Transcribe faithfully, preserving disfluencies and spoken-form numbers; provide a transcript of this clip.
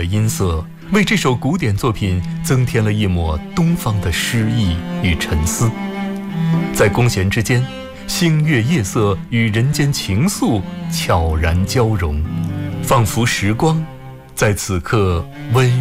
的音色，为这首古典作品增添了一抹东方的诗意与沉思。在弓弦之间，星月夜色与人间情愫悄然交融，仿佛时光在此刻温